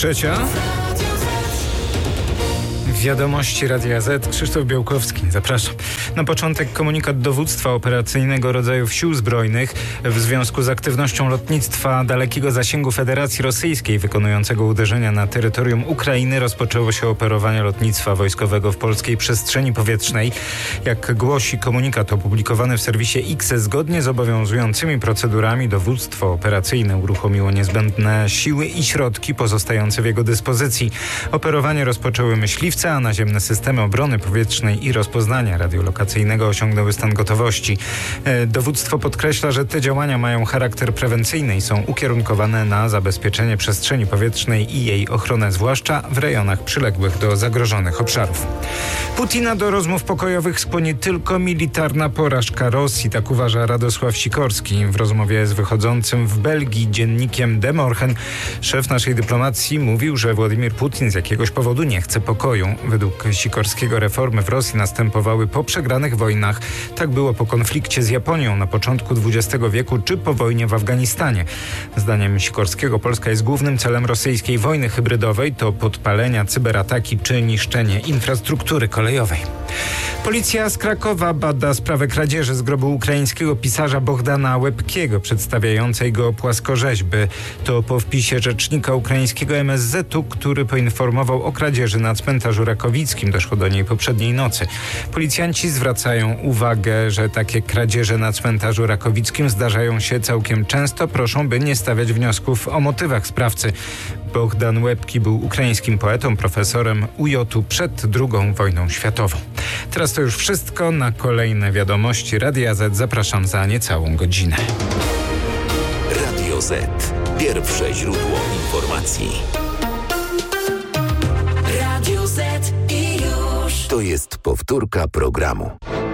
Trzecia. Wiadomości Radia Z. Krzysztof Białkowski. Zapraszam. Na początek komunikat dowództwa operacyjnego rodzajów sił zbrojnych w związku z aktywnością lotnictwa dalekiego zasięgu Federacji Rosyjskiej wykonującego uderzenia na terytorium Ukrainy rozpoczęło się operowanie lotnictwa wojskowego w polskiej przestrzeni powietrznej. Jak głosi komunikat opublikowany w serwisie X, zgodnie z obowiązującymi procedurami dowództwo operacyjne uruchomiło niezbędne siły i środki pozostające w jego dyspozycji. Operowanie rozpoczęły myśliwce, a naziemne systemy obrony powietrznej i rozpoznania radiolokacyjnego osiągnęły stan gotowości. Dowództwo podkreśla, że te działania mają charakter prewencyjny i są ukierunkowane na zabezpieczenie przestrzeni powietrznej i jej ochronę, zwłaszcza w rejonach przyległych do zagrożonych obszarów. Putina do rozmów pokojowych skłoni tylko militarna porażka Rosji, tak uważa Radosław Sikorski. W rozmowie z wychodzącym w Belgii dziennikiem De Morgen szef naszej dyplomacji mówił, że Władimir Putin z jakiegoś powodu nie chce pokoju. Według Sikorskiego reformy w Rosji następowały po przegranych wojnach. Tak było po konflikcie z Japonią na początku XX wieku czy po wojnie w Afganistanie. Zdaniem Sikorskiego Polska jest głównym celem rosyjskiej wojny hybrydowej, to podpalenia, cyberataki czy niszczenie infrastruktury kolejowej. Policja z Krakowa bada sprawę kradzieży z grobu ukraińskiego pisarza Bohdana Łebkiego, przedstawiającej go płaskorzeźby. To po wpisie rzecznika ukraińskiego MSZ-u, który poinformował o kradzieży na cmentarzu Rakowickim. Doszło do niej poprzedniej nocy. Policjanci zwracają uwagę, że takie kradzieże na cmentarzu Rakowickim zdarzają się całkiem często. Proszą, by nie stawiać wniosków o motywach sprawcy. Bohdan Łebki był ukraińskim poetą, profesorem UJ-u przed II wojną światową. Teraz to już wszystko. Na kolejne wiadomości Radia Z zapraszam za niecałą godzinę. Radio Z. Pierwsze źródło informacji. Radio Z i już. To jest powtórka programu.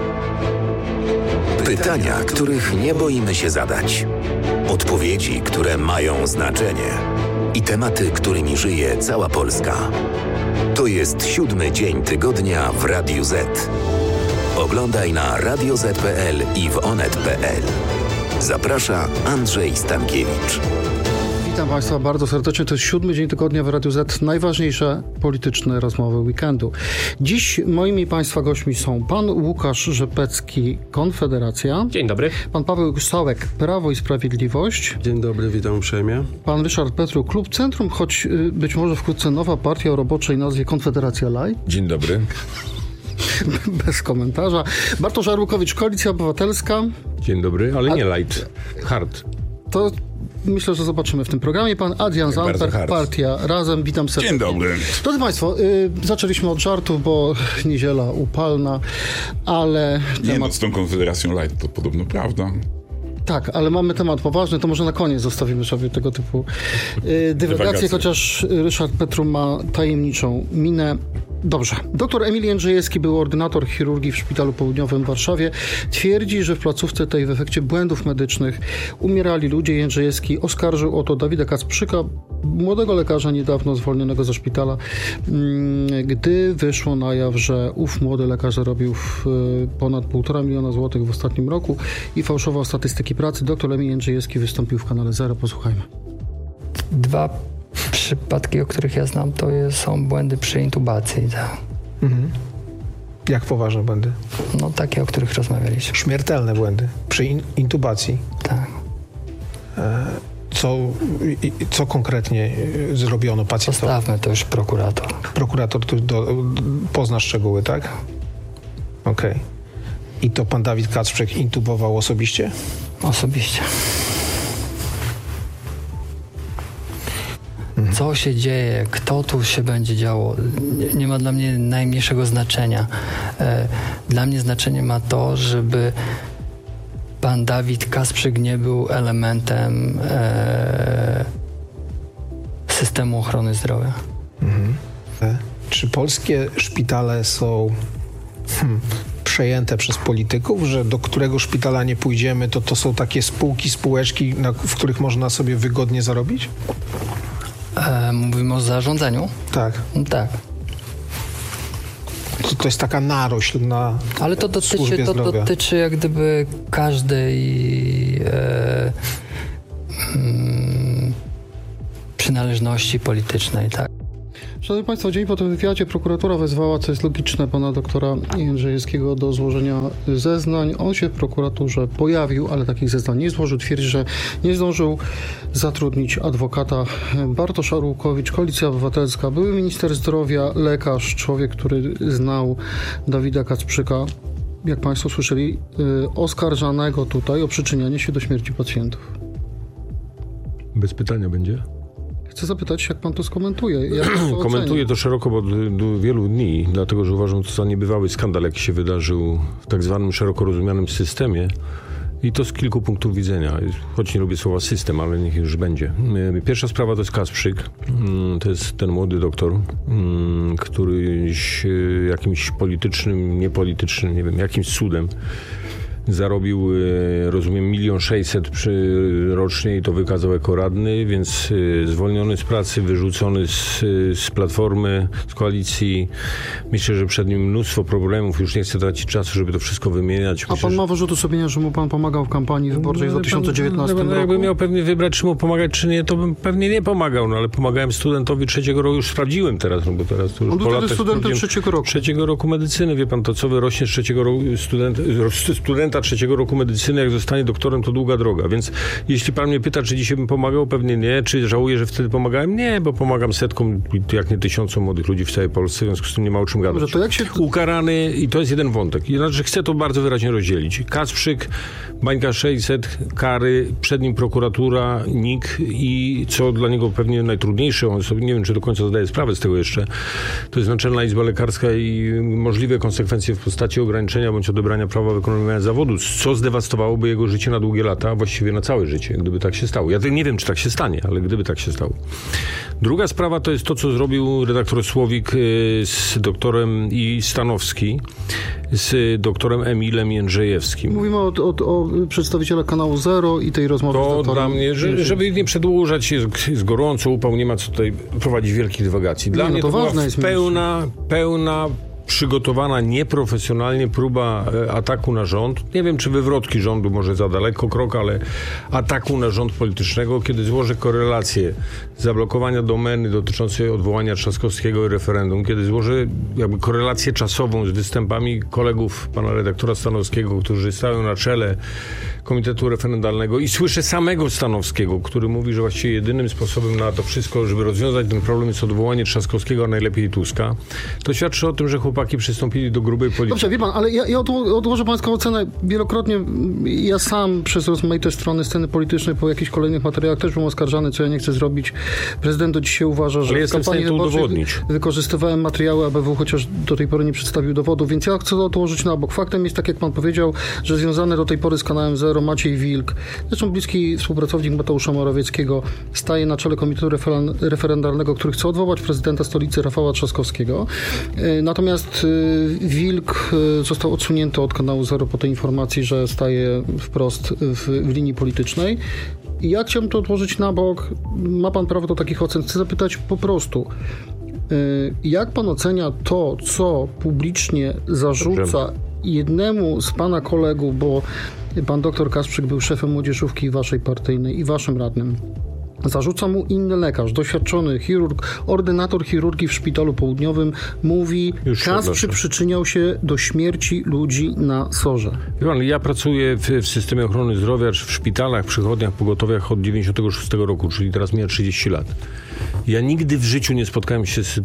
Pytania, których nie boimy się zadać. Odpowiedzi, które mają znaczenie. I tematy, którymi żyje cała Polska. To jest 7. dzień tygodnia w Radiu Z. Oglądaj na radioz.pl i w onet.pl. Zaprasza Andrzej Stankiewicz. Witam Państwa bardzo serdecznie. To jest 7. dzień tygodnia w Radiu Z. Najważniejsze polityczne rozmowy weekendu. Dziś moimi Państwa gośćmi są pan Łukasz Rzepecki, Konfederacja. Dzień dobry. Pan Paweł Sołek, Prawo i Sprawiedliwość. Dzień dobry, witam uprzejmie. Pan Ryszard Petru, Klub Centrum, choć być może wkrótce nowa partia o roboczej nazwie Konfederacja Light. Dzień dobry. Bez komentarza. Bartosz Arłukowicz, Koalicja Obywatelska. Dzień dobry, ale nie light, hard. To myślę, że zobaczymy w tym programie. Pan Adrian Zandberg, Partia Razem. Witam serdecznie. Dzień dobry. Drodzy Państwo, zaczęliśmy od żartów, bo niedziela upalna, ale... Z tą Konfederacją Light to podobno prawda. Tak, ale mamy temat poważny, to może na koniec zostawimy sobie tego typu dywagacje, chociaż Ryszard Petru ma tajemniczą minę. Dobrze. Doktor Emil Jędrzejewski, był ordynator chirurgii w Szpitalu Południowym w Warszawie. Twierdzi, że w placówce tej w efekcie błędów medycznych umierali ludzie. Jędrzejewski oskarżył o to Dawida Kacprzyka, młodego lekarza niedawno zwolnionego ze szpitala, gdy wyszło na jaw, że ów młody lekarz zarobił ponad 1,5 miliona złotych w ostatnim roku i fałszował statystyki pracy. Doktor Emil Jędrzejewski wystąpił w kanale Zero. Posłuchajmy. Dwa przypadki, o których ja znam, to są błędy przy intubacji. Tak. Mhm. Jak poważne błędy? No takie, o których rozmawialiśmy. Śmiertelne błędy przy intubacji. Tak. Co konkretnie zrobiono pacjentowi? Zostawmy to już prokurator. Prokurator pozna szczegóły, tak? Okej. I to pan Dawid Kacprzyk intubował osobiście? Osobiście. Co się dzieje, kto tu się będzie działo, nie ma dla mnie najmniejszego znaczenia. Dla mnie znaczenie ma to, żeby pan Dawid Kacprzyk nie był elementem systemu ochrony zdrowia. Mhm. Czy polskie szpitale są przejęte przez polityków, że do którego szpitala nie pójdziemy, to są takie spółeczki, w których można sobie wygodnie zarobić? Mówimy o zarządzaniu? Tak. Tak. To jest taka narośl na ale to dotyczy jak gdyby każdej przynależności politycznej, tak. Szanowni Państwo, dzień po tym wywiadzie prokuratura wezwała, co jest logiczne, pana doktora Jędrzejewskiego do złożenia zeznań. On się w prokuraturze pojawił, ale takich zeznań nie złożył. Twierdzi, że nie zdążył zatrudnić adwokata. Bartosz Arłukowicz, Koalicja Obywatelska, były minister zdrowia, lekarz, człowiek, który znał Dawida Kacprzyka, jak Państwo słyszeli, oskarżanego tutaj o przyczynianie się do śmierci pacjentów. Bez pytania będzie? Chcę zapytać, jak pan to skomentuje? Komentuję to szeroko, bo do wielu dni, dlatego że uważam to za niebywały skandal, jaki się wydarzył w tak zwanym szeroko rozumianym systemie. I to z kilku punktów widzenia. Choć nie lubię słowa system, ale niech już będzie. Pierwsza sprawa to jest Kasprzyk. To jest ten młody doktor, który jakimś politycznym, niepolitycznym, nie wiem, jakimś cudem zarobił, rozumiem, 1 600 000 rocznie i to wykazał jako radny, więc zwolniony z pracy, wyrzucony z Platformy, z koalicji. Myślę, że przed nim mnóstwo problemów. Już nie chcę tracić czasu, żeby to wszystko wymieniać. A pan ma wyrzuty sumienia, że mu pan pomagał w kampanii wyborczej w 2019 roku? Jakbym miał pewnie wybrać, czy mu pomagać, czy nie, to bym pewnie nie pomagał, no ale pomagałem studentowi 3. roku. Już sprawdziłem teraz, no bo teraz to już on był wtedy studentem 3. roku. 3. roku medycyny, wie pan, to co wyrośnie z 3. roku studenta 3. roku medycyny, jak zostanie doktorem, to długa droga. Więc jeśli pan mnie pyta, czy dzisiaj bym pomagał, pewnie nie. Czy żałuję, że wtedy pomagałem? Nie, bo pomagam setkom, jak nie tysiącom młodych ludzi w całej Polsce, w związku z tym nie ma o czym gadać. Dobrze, to jak się... Ukarany, i to jest jeden wątek. Znaczy, chcę to bardzo wyraźnie rozdzielić. Kasprzyk, bańka 600, kary, przed nim prokuratura, NIK i co dla niego pewnie najtrudniejsze, on sobie nie wiem, czy do końca zdaje sprawę z tego jeszcze, to jest Naczelna Izba Lekarska i możliwe konsekwencje w postaci ograniczenia bądź odebrania prawa wykonywania zawodu, co zdewastowałoby jego życie na długie lata, właściwie na całe życie, gdyby tak się stało. Ja nie wiem, czy tak się stanie, ale gdyby tak się stało. Druga sprawa to jest to, co zrobił redaktor Słowik z doktorem i Stanowski, z doktorem Emilem Jędrzejewskim. Mówimy o przedstawicielach kanału Zero i tej rozmowy to z doktorem. Dla mnie, żeby nie przedłużać, jest gorąco, upał, nie ma co tutaj prowadzić wielkich dywagacji. Dla mnie to była pełna przygotowana nieprofesjonalnie próba ataku na rząd. Nie wiem, czy wywrotki rządu, może za daleko krok, ale ataku na rząd politycznego, kiedy złożę korelację zablokowania domeny dotyczącej odwołania Trzaskowskiego i referendum, kiedy złożę jakby korelację czasową z występami kolegów pana redaktora Stanowskiego, którzy stają na czele Komitetu Referendalnego i słyszę samego Stanowskiego, który mówi, że właściwie jedynym sposobem na to wszystko, żeby rozwiązać ten problem, jest odwołanie Trzaskowskiego, a najlepiej Tuska. To świadczy o tym, że chłopaki przystąpili do grubej polityki. Dobrze, wie pan, ale ja odłożę pańską ocenę wielokrotnie. Ja sam przez rozmaite strony sceny politycznej po jakichś kolejnych materiałach też byłem oskarżany, co ja nie chcę zrobić. Prezydent do dzisiaj uważa, że w kampanii wyborczej wykorzystywałem materiały ABW, chociaż do tej pory nie przedstawił dowodów, więc ja chcę to odłożyć na bok. Faktem jest, tak jak pan powiedział, że związany do tej pory z kanałem Zero Maciej Wilk, zresztą bliski współpracownik Mateusza Morawieckiego, staje na czele Komitetu Referendalnego, który chce odwołać prezydenta stolicy Rafała Trzaskowskiego. Natomiast Wilk został odsunięty od kanału Zero po tej informacji, że staje wprost w linii politycznej. I ja chciałbym to odłożyć na bok. Ma pan prawo do takich ocen. Chcę zapytać po prostu, jak pan ocenia to, co publicznie zarzuca jednemu z pana kolegów, bo pan doktor Kasprzyk był szefem młodzieżówki waszej partyjnej i waszym radnym. Zarzuca mu inny lekarz, doświadczony chirurg, ordynator chirurgii w Szpitalu Południowym, mówi, Kasprzyk przyczyniał się do śmierci ludzi na SOR-ze. Ja pracuję w systemie ochrony zdrowia, czy w szpitalach, przychodniach, pogotowiach od 96 roku, czyli teraz mija 30 lat. Ja nigdy w życiu nie spotkałem się z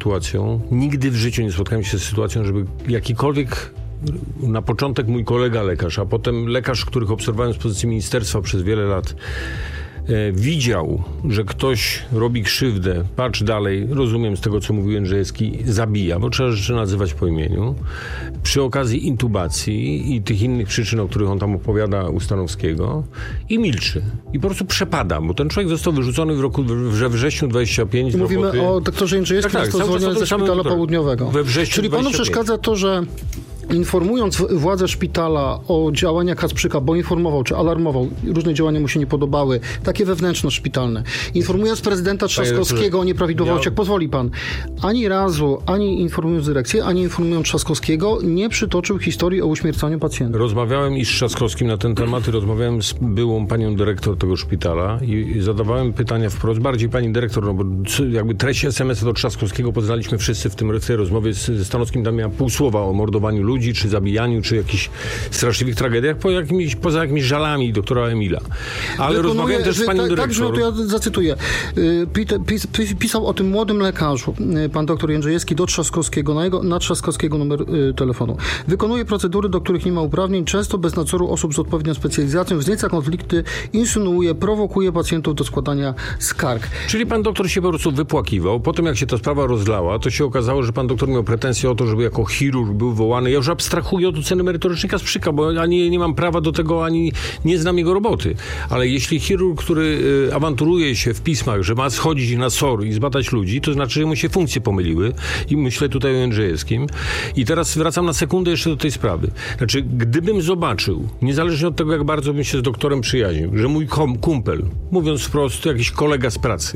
sytuacją, żeby jakikolwiek na początek mój kolega lekarz, a potem lekarz, których obserwowałem z pozycji ministerstwa przez wiele lat, widział, że ktoś robi krzywdę, patrz dalej, rozumiem z tego, co mówił Jędrzejewski, zabija, bo trzeba rzeczy nazywać po imieniu, przy okazji intubacji i tych innych przyczyn, o których on tam opowiada u Stanowskiego, i milczy. I po prostu przepada, bo ten człowiek został wyrzucony we wrześniu 25 Mówimy roboty. o doktorze Jędrzejewskim, został zwolniony ze Szpitala Południowego. We wrześniu Czyli panu 25. przeszkadza to, że informując władze szpitala o działaniach Kasprzyka, bo informował czy alarmował, różne działania mu się nie podobały, takie wewnętrzno-szpitalne, informując prezydenta Trzaskowskiego o nieprawidłowościach, pozwoli pan, ani razu, ani informując dyrekcję, ani informując Trzaskowskiego, nie przytoczył historii o uśmiercaniu pacjenta. Rozmawiałem i z Trzaskowskim na ten temat, rozmawiałem z byłą panią dyrektor tego szpitala i zadawałem pytania wprost, bardziej pani dyrektor, no bo jakby treść SMS-a do Trzaskowskiego poznaliśmy wszyscy w tej rozmowie ze Stanowskim, tam miała pół słowa o mordowaniu ludzi, czy zabijaniu, czy jakichś straszliwych tragediach, poza jakimiś żalami doktora Emila. Ale rozmawiałem też z panią dyrektor. Także, no to ja zacytuję. Pisał o tym młodym lekarzu, pan doktor Jędrzejewski, do Trzaskowskiego, na Trzaskowskiego numer telefonu. Wykonuje procedury, do których nie ma uprawnień, często bez nadzoru osób z odpowiednią specjalizacją, wznieca konflikty, insynuuje, prowokuje pacjentów do składania skarg. Czyli pan doktor się po prostu wypłakiwał. Potem jak się ta sprawa rozlała, to się okazało, że pan doktor miał pretensje o to, żeby jako chirurg był wołany. Ja już abstrahuję od oceny merytorycznej Kasprzyka, bo ani nie mam prawa do tego, ani nie znam jego roboty. Ale jeśli chirurg, który awanturuje się w pismach, że ma schodzić na SOR i zbadać ludzi, to znaczy, że mu się funkcje pomyliły. I myślę tutaj o Jędrzejewskim. I teraz wracam na sekundę jeszcze do tej sprawy. Znaczy, gdybym zobaczył, niezależnie od tego, jak bardzo bym się z doktorem przyjaźnił, że mój kumpel, mówiąc wprost, jakiś kolega z pracy,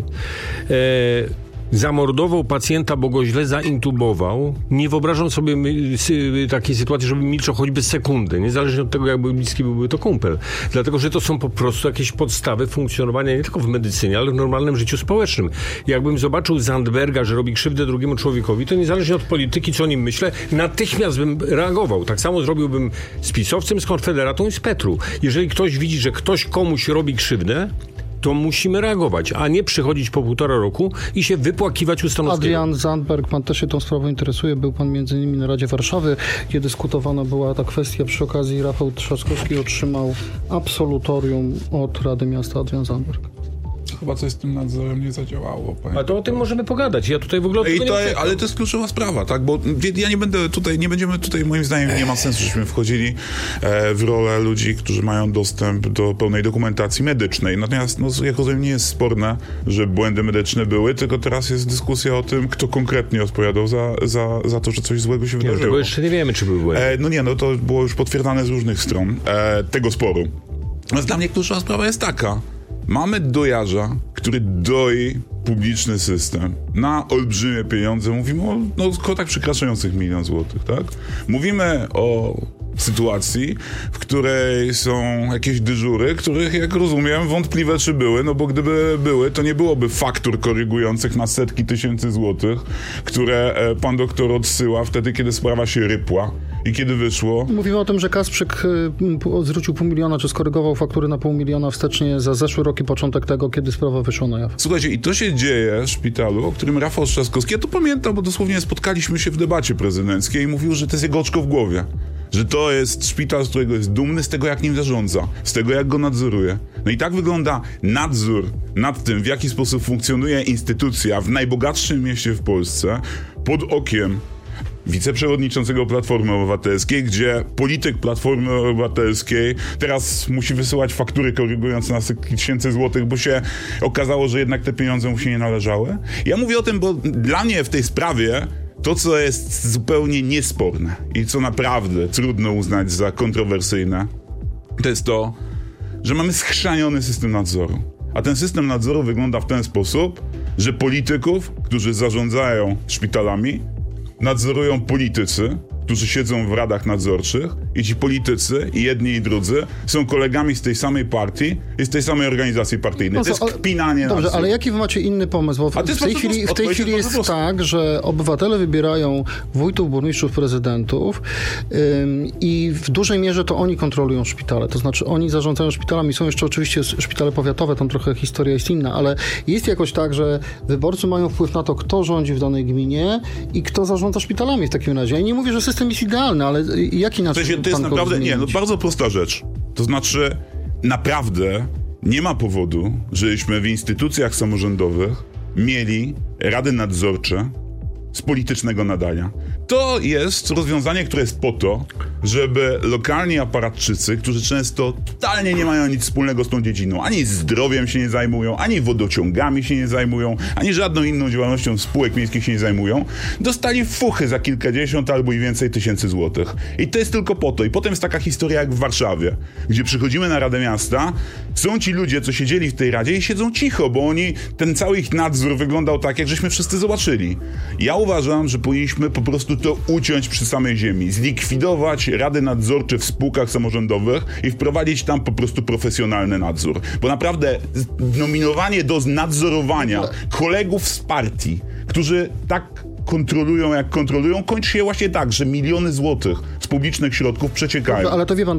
zamordował pacjenta, bo go źle zaintubował, nie wyobrażam sobie takiej sytuacji, żeby milczał choćby sekundę, niezależnie od tego, jakby bliski byłby to kumpel. Dlatego, że to są po prostu jakieś podstawy funkcjonowania nie tylko w medycynie, ale w normalnym życiu społecznym. Jakbym zobaczył Zandberga, że robi krzywdę drugiemu człowiekowi, to niezależnie od polityki, co o nim myślę, natychmiast bym reagował. Tak samo zrobiłbym z pisowcem, z Konfederatą i z Petru. Jeżeli ktoś widzi, że ktoś komuś robi krzywdę, to musimy reagować, a nie przychodzić po 1,5 roku i się wypłakiwać u Stanowskiego. Adrian Zandberg, pan też się tą sprawą interesuje. Był pan między innymi na Radzie Warszawy, gdzie dyskutowana była ta kwestia. Przy okazji Rafał Trzaskowski otrzymał absolutorium od Rady Miasta Adrian Zandberg. Chyba coś z tym nadzorem nie zadziałało. A to o tym możemy pogadać. Ja tutaj w ogóle ale to jest kluczowa sprawa, tak? Bo ja nie będziemy tutaj, moim zdaniem, nie ma sensu, żebyśmy wchodzili w rolę ludzi, którzy mają dostęp do pełnej dokumentacji medycznej. Natomiast, jak rozumiem, nie jest sporne, że błędy medyczne były, tylko teraz jest dyskusja o tym, kto konkretnie odpowiadał za to, że coś złego się wydarzyło. Bo jeszcze nie wiemy, czy były błędy. To było już potwierdzane z różnych stron tego sporu. Natomiast dla mnie kluczowa sprawa jest taka. Mamy dojarza, który doi publiczny system na olbrzymie pieniądze. Mówimy o kwotach przekraczających 1 000 000 złotych, tak? Mówimy o sytuacji, w której są jakieś dyżury, których, jak rozumiem, wątpliwe czy były, no bo gdyby były, to nie byłoby faktur korygujących na setki tysięcy złotych, które pan doktor odsyła wtedy, kiedy sprawa się rypła. I kiedy wyszło? Mówimy o tym, że Kasprzyk zwrócił 500 000, czy skorygował faktury na 500 000 wstecznie za zeszły rok i początek tego, kiedy sprawa wyszła na jaw. Słuchajcie, i to się dzieje w szpitalu, o którym Rafał Trzaskowski, ja to pamiętam, bo dosłownie spotkaliśmy się w debacie prezydenckiej i mówił, że to jest jego oczko w głowie. Że to jest szpital, z którego jest dumny, z tego, jak nim zarządza, z tego, jak go nadzoruje. No i tak wygląda nadzór nad tym, w jaki sposób funkcjonuje instytucja w najbogatszym mieście w Polsce, pod okiem wiceprzewodniczącego Platformy Obywatelskiej, gdzie polityk Platformy Obywatelskiej teraz musi wysyłać faktury korygujące na setki tysięcy złotych, bo się okazało, że jednak te pieniądze mu się nie należały. Ja mówię o tym, bo dla mnie w tej sprawie to, co jest zupełnie niesporne i co naprawdę trudno uznać za kontrowersyjne, to jest to, że mamy schrzaniony system nadzoru. A ten system nadzoru wygląda w ten sposób, że polityków, którzy zarządzają szpitalami, nadzorują politycy, którzy siedzą w radach nadzorczych i ci politycy, i jedni i drudzy, są kolegami z tej samej partii i z tej samej organizacji partyjnej. To jest kpina, nie Dobrze, ale jaki wy macie inny pomysł? Bo w tej chwili jest tak, że obywatele wybierają wójtów, burmistrzów, prezydentów i w dużej mierze to oni kontrolują szpitale. To znaczy oni zarządzają szpitalami. Są jeszcze oczywiście szpitale powiatowe, tam trochę historia jest inna, ale jest jakoś tak, że wyborcy mają wpływ na to, kto rządzi w danej gminie i kto zarządza szpitalami w takim razie. Ja nie mówię, że system jest idealny, ale jaki na to jest naprawdę, bardzo prosta rzecz. To znaczy, naprawdę nie ma powodu, żebyśmy w instytucjach samorządowych mieli rady nadzorcze z politycznego nadania. To jest rozwiązanie, które jest po to, żeby lokalni aparatczycy, którzy często totalnie nie mają nic wspólnego z tą dziedziną, ani zdrowiem się nie zajmują, ani wodociągami się nie zajmują, ani żadną inną działalnością spółek miejskich się nie zajmują, dostali fuchy za kilkadziesiąt albo i więcej tysięcy złotych. I to jest tylko po to. I potem jest taka historia jak w Warszawie, gdzie przychodzimy na Radę Miasta, są ci ludzie, co siedzieli w tej Radzie i siedzą cicho, bo oni, ten cały ich nadzór wyglądał tak, jak żeśmy wszyscy zobaczyli. Ja uważam, że powinniśmy po prostu to uciąć przy samej ziemi, zlikwidować rady nadzorcze w spółkach samorządowych i wprowadzić tam po prostu profesjonalny nadzór. Bo naprawdę nominowanie do nadzorowania kolegów z partii, którzy tak kontrolują, jak kontrolują, kończy się właśnie tak, że miliony złotych z publicznych środków przeciekają. Ale to wie pan,